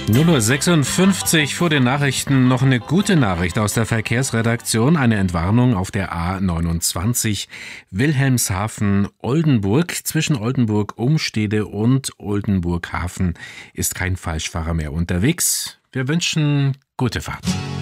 0:56 Uhr vor den Nachrichten noch eine gute Nachricht aus der Verkehrsredaktion. Eine Entwarnung auf der A29 Wilhelmshaven-Oldenburg. Zwischen Oldenburg-Umstede und Oldenburg-Hafen ist kein Falschfahrer mehr unterwegs. Wir wünschen gute Fahrt.